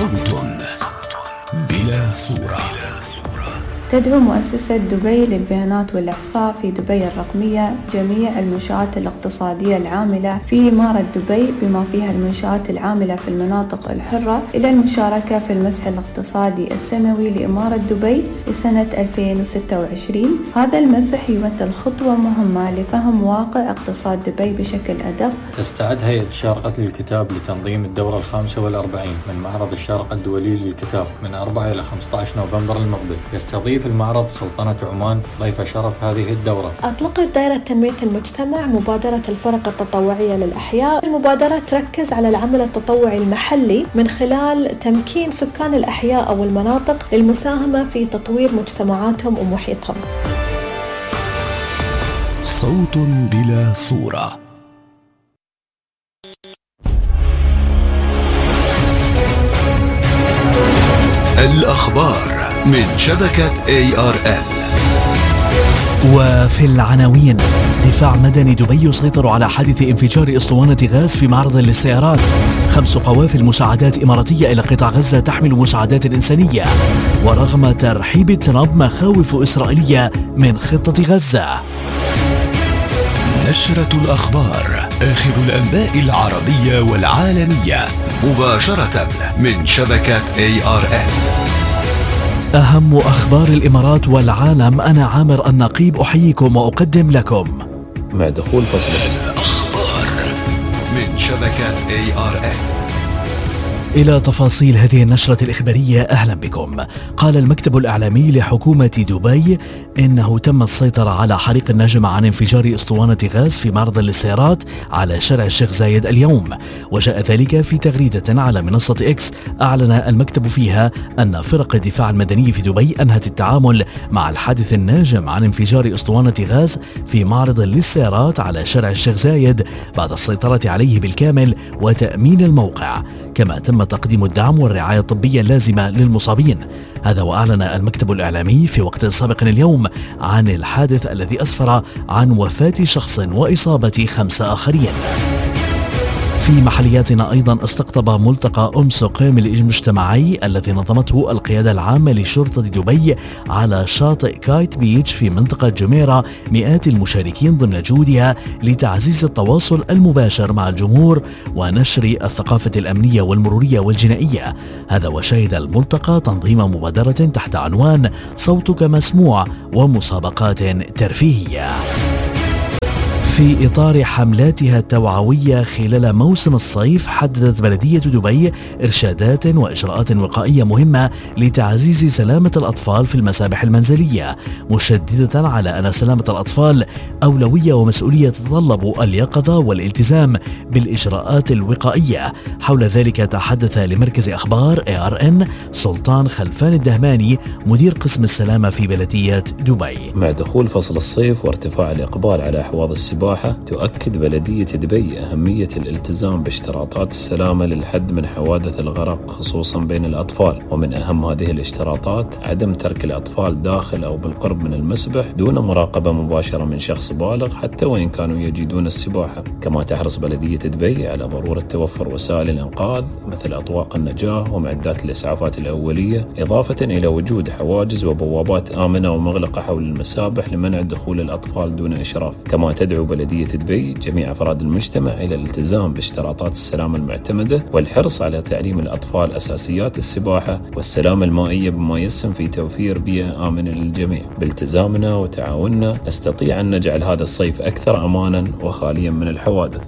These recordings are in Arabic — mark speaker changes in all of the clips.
Speaker 1: صوت بلا صورة.
Speaker 2: تدعو مؤسسة دبي للبيانات والإحصاء في دبي الرقمية جميع المنشآت الاقتصادية العاملة في إمارة دبي بما فيها المنشآت العاملة في المناطق الحرة إلى المشاركة في المسح الاقتصادي السنوي لإمارة دبي لسنة 2026. هذا المسح يمثل خطوة مهمة لفهم واقع اقتصاد دبي بشكل أدق.
Speaker 3: تستعد هيئة الشارقة للكتاب لتنظيم الدورة 45 من معرض الشارقة الدولي للكتاب من 4 إلى 15 نوفمبر المقبل. يستضيف المعرض سلطنة عمان ضيف شرف هذه الدورة.
Speaker 4: أطلقت دائرة تنمية المجتمع مبادرة الفرق التطوعية للأحياء. المبادرة تركز على العمل التطوعي المحلي من خلال تمكين سكان الأحياء أو المناطق للمساهمة في تطوير مجتمعاتهم ومحيطهم.
Speaker 1: صوت بلا صورة. الأخبار من شبكة ARN.
Speaker 5: وفي العناوين: دفاع مدني دبي يسيطر على حادث انفجار اسطوانة غاز في معرض للسيارات. 5 قوافل مساعدات إماراتية إلى قطاع غزة تحمل مساعدات إنسانية. ورغم ترحيب ترامب مخاوف إسرائيلية من خطة غزة.
Speaker 1: نشرة الأخبار، آخر الأنباء العربية والعالمية مباشرة من شبكة ARN.
Speaker 5: أهم أخبار الإمارات والعالم. أنا عامر النقيب أحييكم وأقدم لكم
Speaker 3: مع دخول فصل
Speaker 1: الأخبار من شبكة ARN.
Speaker 5: إلى تفاصيل هذه النشرة الإخبارية. أهلا بكم. قال المكتب الإعلامي لحكومة دبي إنه تم السيطرة على حريق ناجم عن انفجار اسطوانة غاز في معرض للسيارات على شارع الشيخ زايد اليوم، وجاء ذلك في تغريدة على منصة إكس أعلن المكتب فيها أن فرق الدفاع المدني في دبي أنهت التعامل مع الحادث الناجم عن انفجار اسطوانة غاز في معرض للسيارات على شارع الشيخ زايد بعد السيطرة عليه بالكامل وتأمين الموقع، كما تم تقديم الدعم والرعاية الطبية اللازمة للمصابين. هذا وأعلن المكتب الإعلامي في وقت سابق اليوم عن الحادث الذي أسفر عن وفاة شخص وإصابة 5 آخرين. في محلياتنا أيضا استقطب ملتقى أمسق المجتمعي الذي نظمته القيادة العامة لشرطة دبي على شاطئ كايت بيتش في منطقة جميرة مئات المشاركين ضمن جهودها لتعزيز التواصل المباشر مع الجمهور ونشر الثقافة الأمنية والمرورية والجنائية. هذا وشهد الملتقى تنظيم مبادرة تحت عنوان صوتك مسموع ومسابقات ترفيهية. في إطار حملاتها التوعوية خلال موسم الصيف، حددت بلدية دبي إرشادات وإجراءات وقائية مهمة لتعزيز سلامة الأطفال في المسابح المنزلية، مشددة على أن سلامة الأطفال أولوية ومسؤولية تتطلب اليقظة والالتزام بالإجراءات الوقائية. حول ذلك تحدث لمركز أخبار ARN سلطان خلفان الدهماني مدير قسم السلامة في بلدية دبي.
Speaker 3: مع دخول فصل الصيف وارتفاع الإقبال على أحواض السباحة، تؤكد بلدية دبي أهمية الالتزام باشتراطات السلامة للحد من حوادث الغرق خصوصا بين الأطفال. ومن أهم هذه الاشتراطات عدم ترك الأطفال داخل أو بالقرب من المسبح دون مراقبة مباشرة من شخص بالغ حتى وإن كانوا يجيدون السباحة. كما تحرص بلدية دبي على ضرورة توفر وسائل الإنقاذ مثل أطواق النجاة ومعدات الإسعافات الأولية، إضافة إلى وجود حواجز وبوابات آمنة ومغلقة حول المسابح لمنع دخول الأطفال دون إشراف. كما تدعو بلدية دبي جميع أفراد المجتمع إلى الالتزام باشتراطات السلامة المعتمدة والحرص على تعليم الأطفال أساسيات السباحة والسلامة المائية بما يسهم في توفير بيئة آمنة للجميع. بالتزامنا وتعاوننا نستطيع أن نجعل هذا الصيف أكثر أمانا وخاليا من الحوادث.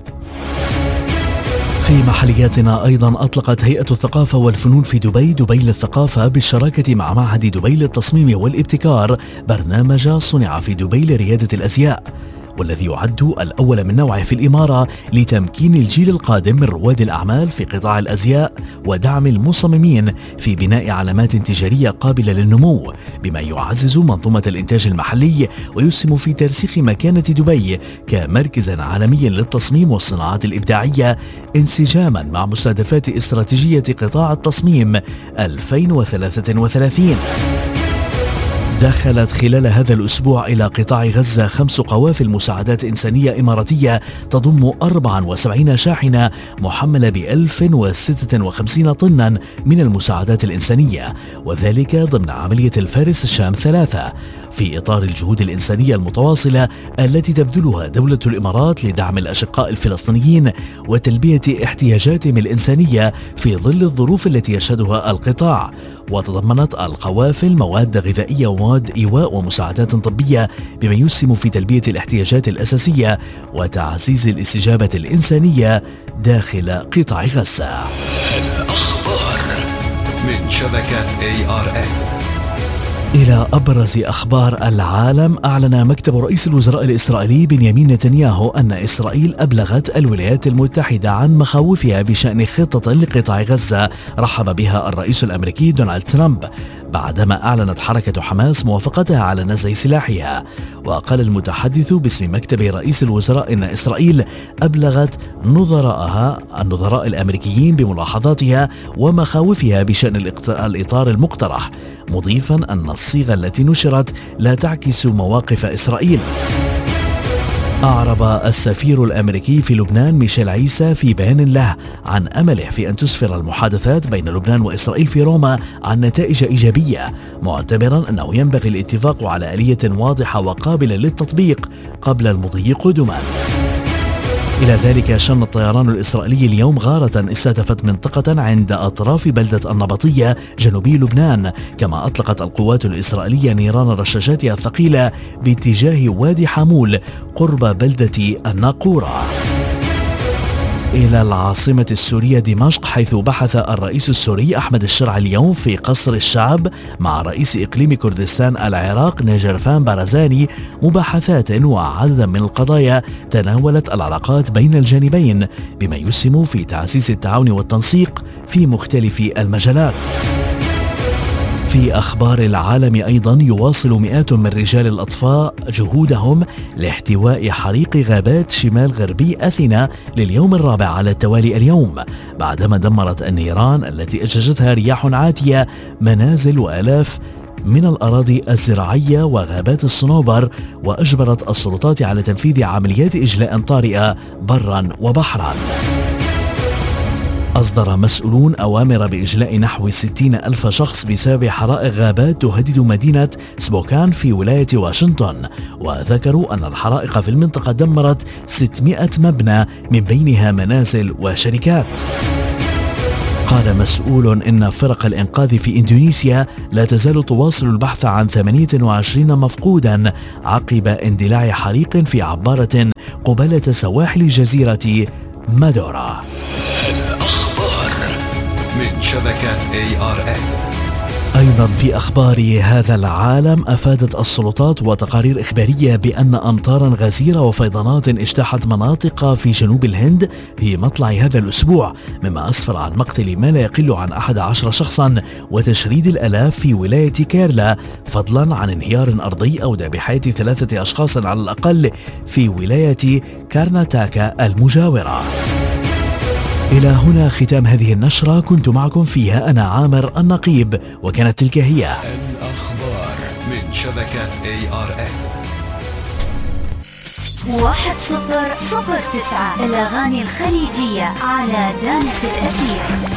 Speaker 5: في محلياتنا أيضا أطلقت هيئة الثقافة والفنون في دبي للثقافة بالشراكة مع معهد دبي للتصميم والابتكار برنامج صنع في دبي لريادة الأزياء، والذي يعد الأول من نوعه في الإمارة لتمكين الجيل القادم من رواد الأعمال في قطاع الأزياء ودعم المصممين في بناء علامات تجارية قابلة للنمو، بما يعزز منظومة الإنتاج المحلي ويسهم في ترسيخ مكانة دبي كمركز عالمي للتصميم والصناعات الإبداعية انسجاما مع مستهدفات استراتيجية قطاع التصميم 2033. دخلت خلال هذا الأسبوع إلى قطاع غزة 5 قوافل مساعدات إنسانية إماراتية تضم 74 شاحنة محملة ب1056 طنا من المساعدات الإنسانية، وذلك ضمن عملية الفارس الشام 3 في إطار الجهود الإنسانية المتواصلة التي تبذلها دولة الإمارات لدعم الأشقاء الفلسطينيين وتلبية احتياجاتهم الإنسانية في ظل الظروف التي يشهدها القطاع. وتضمنت القوافل مواد غذائية ومواد إيواء ومساعدات طبية بما يسهم في تلبية الاحتياجات الأساسية وتعزيز الاستجابة الإنسانية داخل قطاع غزة.
Speaker 1: الأخبار من شبكة ARN.
Speaker 5: إلى أبرز أخبار العالم. أعلن مكتب رئيس الوزراء الإسرائيلي بنيامين نتنياهو أن إسرائيل أبلغت الولايات المتحدة عن مخاوفها بشأن خطة لقطاع غزة رحب بها الرئيس الأمريكي دونالد ترامب بعدما أعلنت حركة حماس موافقتها على نزع سلاحها. وقال المتحدث باسم مكتب رئيس الوزراء إن إسرائيل أبلغت النظراء الأمريكيين بملاحظاتها ومخاوفها بشأن الإطار المقترح، مضيفا أن الصيغة التي نشرت لا تعكس مواقف إسرائيل. أعرب السفير الأمريكي في لبنان ميشيل عيسى في بيان له عن أمله في أن تسفر المحادثات بين لبنان وإسرائيل في روما عن نتائج إيجابية، معتبرا أنه ينبغي الاتفاق على آلية واضحة وقابلة للتطبيق قبل المضي قدما. إلى ذلك شن الطيران الإسرائيلي اليوم غارة استهدفت منطقة عند أطراف بلدة النبطية جنوبي لبنان، كما أطلقت القوات الإسرائيلية نيران رشاشاتها الثقيلة باتجاه وادي حمول قرب بلدة الناقورة. إلى العاصمة السورية دمشق، حيث بحث الرئيس السوري أحمد الشرع اليوم في قصر الشعب مع رئيس إقليم كردستان العراق نجرفان بارزاني مباحثات وعددا من القضايا تناولت العلاقات بين الجانبين بما يسهم في تعزيز التعاون والتنسيق في مختلف المجالات. في أخبار العالم أيضا، يواصل مئات من رجال الأطفاء جهودهم لاحتواء حريق غابات شمال غربي أثينا لليوم الرابع على التوالي اليوم، بعدما دمرت النيران التي أججتها رياح عاتية منازل وآلاف من الأراضي الزراعية وغابات الصنوبر، وأجبرت السلطات على تنفيذ عمليات إجلاء طارئة برا وبحرا. أصدر مسؤولون أوامر بإجلاء نحو 60,000 شخص بسبب حرائق غابات تهدد مدينة سبوكان في ولاية واشنطن، وذكروا أن الحرائق في المنطقة دمرت 600 مبنى من بينها منازل وشركات. قال مسؤول إن فرق الإنقاذ في إندونيسيا لا تزال تواصل البحث عن 28 مفقودا عقب اندلاع حريق في عبارة قبالة سواحل جزيرة مادورا.
Speaker 1: من شبكة ARN.
Speaker 5: أيضا في أخبار هذا العالم، أفادت السلطات وتقارير إخبارية بأن أمطارا غزيرة وفيضانات اجتاحت مناطق في جنوب الهند في مطلع هذا الأسبوع، مما أسفر عن مقتل ما لا يقل عن 11 شخصا وتشريد الآلاف في ولاية كيرلا، فضلا عن انهيار أرضي أودى بحياة 3 أشخاص على الأقل في ولاية كارناتاكا المجاورة. إلى هنا ختام هذه النشرة، كنت معكم فيها أنا عامر النقيب، وكانت تلك هي
Speaker 1: الأخبار من شبكة ARN.
Speaker 6: 1009 الأغاني الخليجية على دانة الأثير.